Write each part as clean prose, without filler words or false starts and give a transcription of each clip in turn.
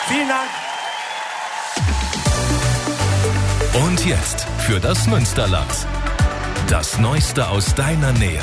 Vielen Dank. Und jetzt für das Münsterland. Das Neueste aus deiner Nähe.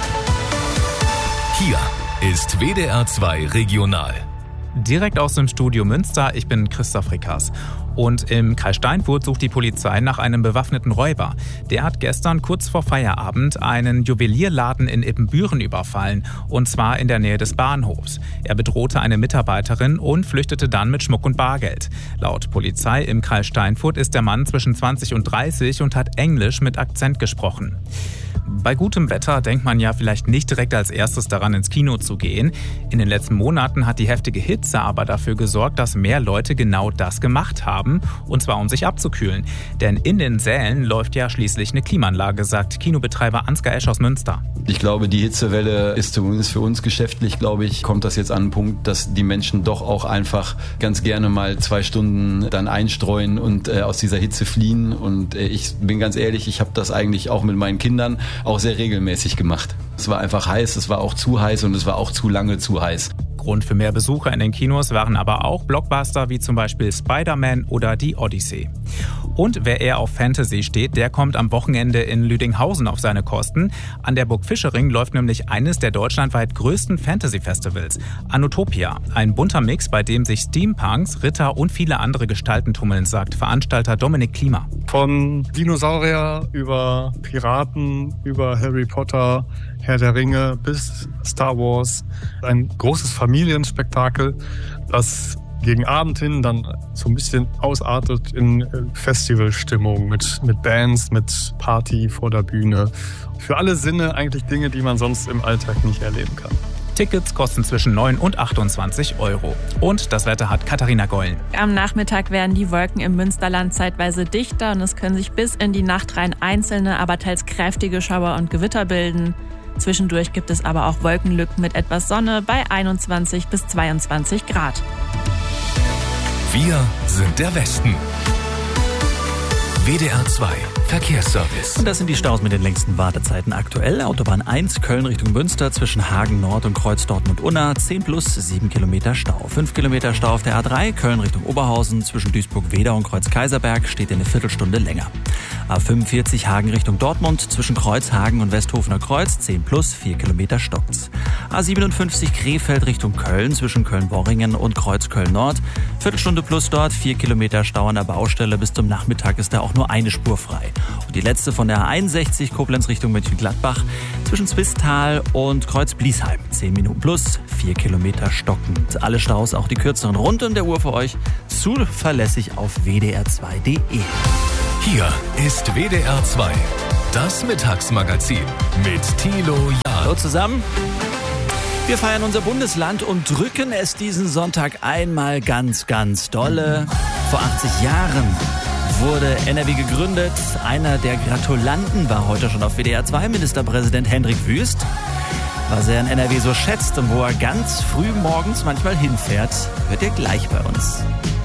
Hier ist WDR 2 Regional. Direkt aus dem Studio Münster, ich bin Christoph Rickers. Und im Kreis Steinfurt sucht die Polizei nach einem bewaffneten Räuber. Der hat gestern kurz vor Feierabend einen Juwelierladen in Ippenbüren überfallen. Und zwar in der Nähe des Bahnhofs. Er bedrohte eine Mitarbeiterin und flüchtete dann mit Schmuck und Bargeld. Laut Polizei im Kreis Steinfurt ist der Mann zwischen 20 und 30 und hat Englisch mit Akzent gesprochen. Bei gutem Wetter denkt man ja vielleicht nicht direkt als erstes daran, ins Kino zu gehen. In den letzten Monaten hat die heftige Hitze aber dafür gesorgt, dass mehr Leute genau das gemacht haben, und zwar um sich abzukühlen. Denn in den Sälen läuft ja schließlich eine Klimaanlage, sagt Kinobetreiber Ansgar Esch aus Münster. Ich glaube, die Hitzewelle ist zumindest für uns geschäftlich, glaube ich, kommt das jetzt an einen Punkt, dass die Menschen doch auch einfach ganz gerne mal 2 Stunden dann einstreuen und aus dieser Hitze fliehen. Und ich bin ganz ehrlich, ich habe das eigentlich auch mit meinen Kindern auch sehr regelmäßig gemacht. Es war einfach heiß, es war auch zu heiß und es war auch zu lange zu heiß. Grund für mehr Besucher in den Kinos waren aber auch Blockbuster wie zum Beispiel Spider-Man oder die Odyssey. Und wer eher auf Fantasy steht, der kommt am Wochenende in Lüdinghausen auf seine Kosten. An der Burg Fischering läuft nämlich eines der deutschlandweit größten Fantasy-Festivals, Anutopia. Ein bunter Mix, bei dem sich Steampunks, Ritter und viele andere Gestalten tummeln, sagt Veranstalter Dominik Klima. Von Dinosaurier über Piraten, über Harry Potter, Herr der Ringe bis Star Wars. Ein großes Familienspektakel, das gegen Abend hin dann so ein bisschen ausartet in Festivalstimmung mit Bands, mit Party vor der Bühne. Für alle Sinne eigentlich Dinge, die man sonst im Alltag nicht erleben kann. Tickets kosten zwischen 9 und 28 €. Und das Wetter hat Katharina Gollen. Am Nachmittag werden die Wolken im Münsterland zeitweise dichter und es können sich bis in die Nacht rein einzelne, aber teils kräftige Schauer und Gewitter bilden. Zwischendurch gibt es aber auch Wolkenlücken mit etwas Sonne bei 21 bis 22 Grad. Wir sind der Westen. WDR 2 Verkehrsservice. Und das sind die Staus mit den längsten Wartezeiten aktuell. Autobahn 1 Köln Richtung Münster zwischen Hagen Nord und Kreuz Dortmund-Unna 10 plus 7 Kilometer Stau. 5 Kilometer Stau auf der A3 Köln Richtung Oberhausen zwischen Duisburg-Wedau und Kreuz Kaiserberg steht eine Viertelstunde länger. A45 Hagen Richtung Dortmund zwischen Kreuzhagen und Westhofener Kreuz 10 plus 4 Kilometer stockt's. A57 Krefeld Richtung Köln zwischen Köln-Worringen und Kreuz Köln-Nord. Viertelstunde plus dort, 4 Kilometer Stau an der Baustelle. Bis zum Nachmittag ist da auch nur eine Spur frei. Und die letzte von der A61 Koblenz Richtung Mönchengladbach zwischen Zwistal und Kreuz-Bliesheim. 10 Minuten plus, 4 Kilometer stockend. Alle Staus, auch die kürzeren rund um der Uhr für euch zuverlässig auf wdr2.de. Hier ist WDR 2, das Mittagsmagazin mit Thilo Jahn. Hallo zusammen. Wir feiern unser Bundesland und drücken es diesen Sonntag einmal ganz, ganz dolle. Vor 80 Jahren wurde NRW gegründet. Einer der Gratulanten war heute schon auf WDR 2, Ministerpräsident Hendrik Wüst. Was er in NRW so schätzt und wo er ganz früh morgens manchmal hinfährt, hört ihr gleich bei uns.